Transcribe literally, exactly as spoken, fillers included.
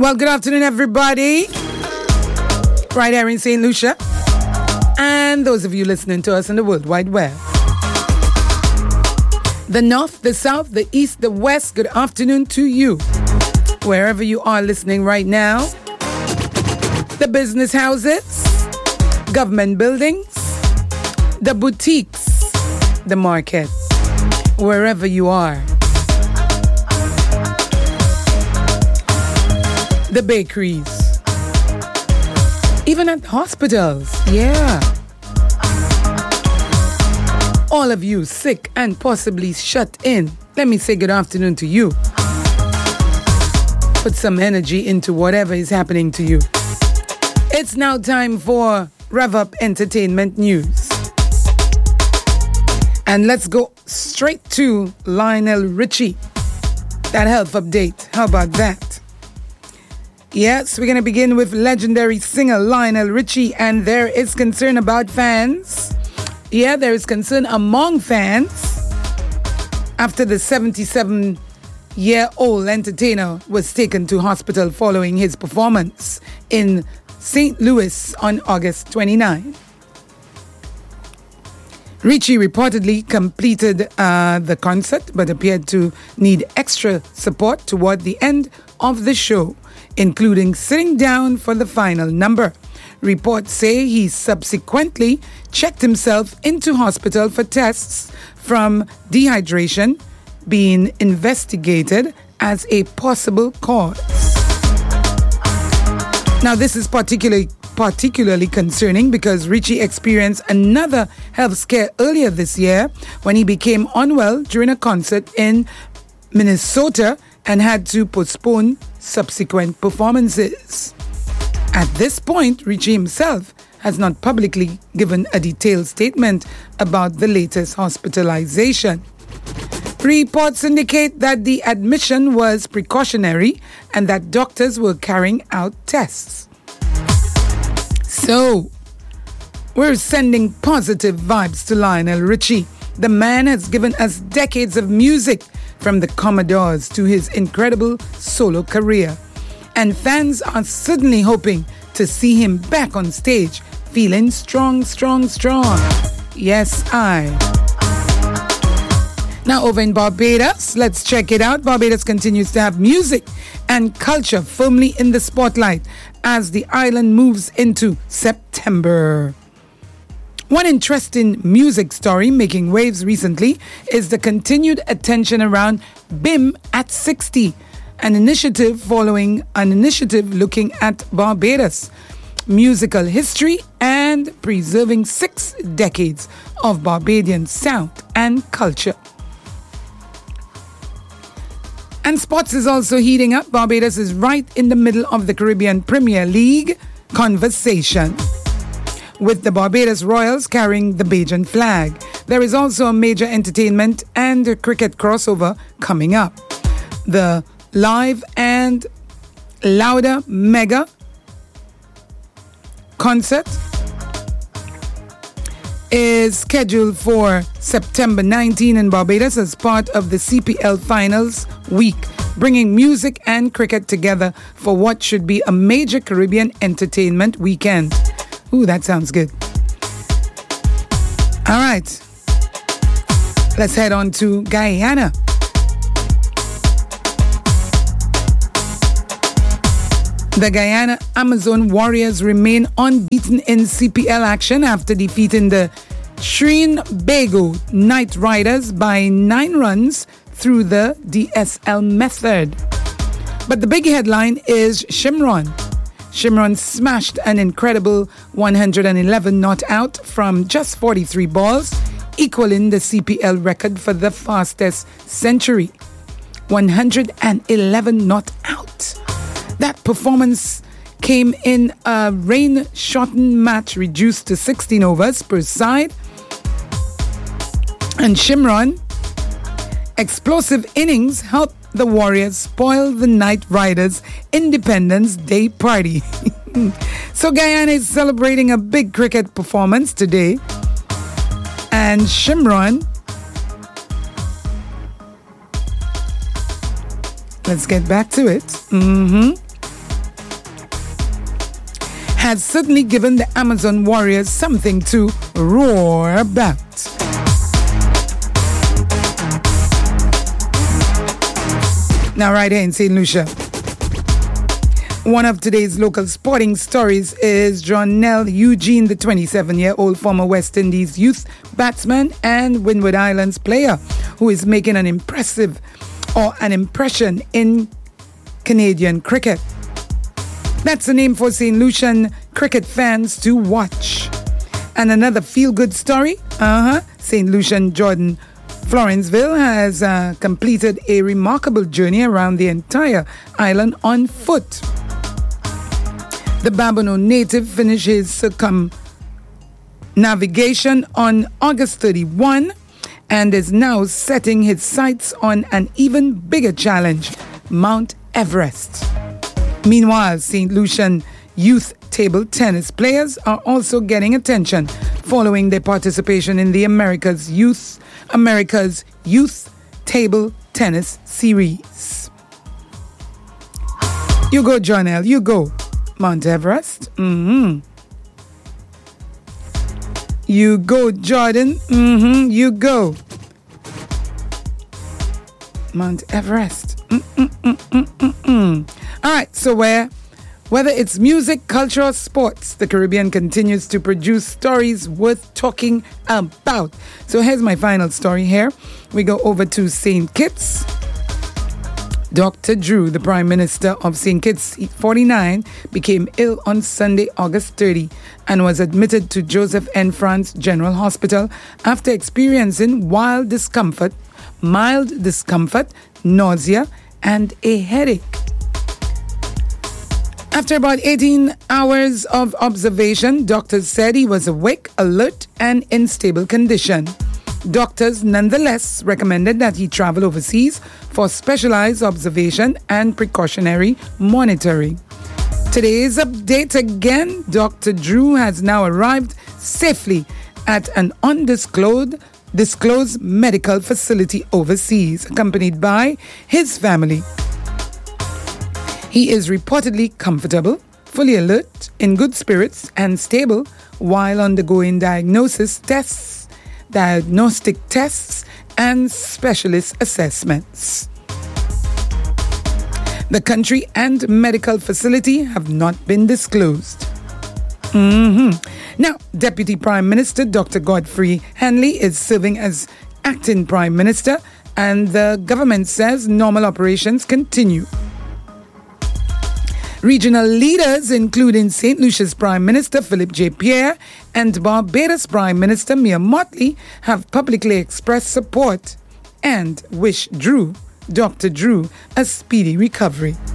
Well, good afternoon, everybody. Right here in Saint Lucia. And those of you listening to us on the World Wide Web. The North, the South, the East, the West, good afternoon to you. Wherever you are listening right now. The business houses, government buildings, the boutiques, the market, wherever you are. The bakeries, even at hospitals, yeah. All of you sick and possibly shut in, let me say good afternoon to you. Put some energy into whatever is happening to you. It's now time for Rev Up Entertainment News. And let's go straight to Lionel Richie. That health update, how about that? Yes, we're going to begin with legendary singer Lionel Richie, and there is concern about fans. Yeah, there is concern among fans after the seventy-seven-year-old entertainer was taken to hospital following his performance in Saint Louis on August twenty-ninth. Richie reportedly completed uh, the concert but appeared to need extra support toward the end of the show, including sitting down for the final number. Reports say he subsequently checked himself into hospital for tests from dehydration being investigated as a possible cause. Now, this is particularly particularly concerning because Richie experienced another health scare earlier this year when he became unwell during a concert in Minnesota and had to postpone subsequent performances. At this point, Richie himself has not publicly given a detailed statement about the latest hospitalization. Reports indicate that the admission was precautionary and that doctors were carrying out tests. So, we're sending positive vibes to Lionel Richie. The man has given us decades of music, from the Commodores to his incredible solo career. And fans are certainly hoping to see him back on stage, feeling strong, strong, strong. Yes, I. Now over in Barbados, let's check it out. Barbados continues to have music and culture firmly in the spotlight as the island moves into September. One interesting music story making waves recently is the continued attention around B I M at sixty, an initiative following an initiative looking at Barbados, musical history, and preserving six decades of Barbadian sound and culture. And sports is also heating up. Barbados is right in the middle of the Caribbean Premier League conversation, with the Barbados Royals carrying the Bajan flag. There is also a major entertainment and a cricket crossover coming up. The Live and Louder Mega concert is scheduled for September nineteenth in Barbados as part of the C P L Finals Week, bringing music and cricket together for what should be a major Caribbean entertainment weekend. Ooh, that sounds good. All right. Let's head on to Guyana. The Guyana Amazon Warriors remain unbeaten in C P L action after defeating the Trinbago Knight Riders by nine runs through the D S L method. But the big headline is Shimron. Shimron smashed an incredible one hundred eleven not out from just forty-three balls, equaling the C P L record for the fastest century. one hundred eleven not out. That performance came in a rain-shortened match reduced to sixteen overs per side. And Shimron explosive innings helped the Warriors spoil the Knight Riders' Independence Day party. So Guyana is celebrating a big cricket performance today. And Shimron, let's get back to it. Mm-hmm. has certainly given the Amazon Warriors something to roar about. Now, right here in Saint Lucia, one of today's local sporting stories is Jonell Eugene, the twenty-seven-year-old former West Indies youth batsman and Windward Islands player, who is making an impressive or an impression in Canadian cricket. That's the name for Saint Lucian cricket fans to watch. And another feel-good story, uh-huh, Saint Lucian Jordan Florenceville has uh, completed a remarkable journey around the entire island on foot. The Babonneau native finished his circumnavigation on August thirty-first and is now setting his sights on an even bigger challenge, Mount Everest. Meanwhile, Saint Lucian youth table tennis players are also getting attention following their participation in the America's Youth America's Youth Table Tennis Series. You go, Jonell, you go. Mount Everest. Mm-hmm. You go, Jordan. Mm-hmm. You go. Mount Everest. Mm-mm-mm-mm-mm-mm. All right, so where, whether it's music, culture, or sports, the Caribbean continues to produce stories worth talking about. So here's my final story here. We go over to Saint Kitts. Doctor Drew, the Prime Minister of Saint Kitts, forty-nine, became ill on Sunday, August thirtieth, and was admitted to Joseph N. France General Hospital after experiencing wild discomfort, mild discomfort, nausea, and a headache. After about eighteen hours of observation, doctors said he was awake, alert, and in stable condition. Doctors nonetheless recommended that he travel overseas for specialized observation and precautionary monitoring. Today's update again, Doctor Drew has now arrived safely at an undisclosed disclosed medical facility overseas, accompanied by his family. He is reportedly comfortable, fully alert, in good spirits, and stable while undergoing diagnosis tests, diagnostic tests, and specialist assessments. The country and medical facility have not been disclosed. Mm-hmm. Now, Deputy Prime Minister Doctor Godfrey Hanley is serving as acting Prime Minister, and the government says normal operations continue. Regional leaders, including Saint Lucia's Prime Minister Philip J. Pierre and Barbados Prime Minister Mia Mottley, have publicly expressed support and wish Drew, Doctor Drew, a speedy recovery.